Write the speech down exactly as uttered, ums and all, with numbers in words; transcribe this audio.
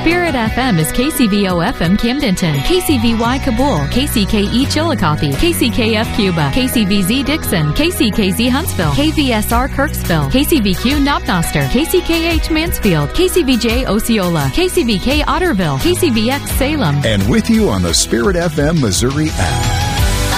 Spirit F M is K C V O F M Camdenton, K C V Y Kabul, K C K E Chillicothe, K C K F Cuba, K C V Z Dixon, K C K Z Huntsville, K V S R Kirksville, K C V Q Knobnoster, K C K H Mansfield, K C V J Osceola, K C V K Otterville, K C V X Salem. And with you on the Spirit F M Missouri app.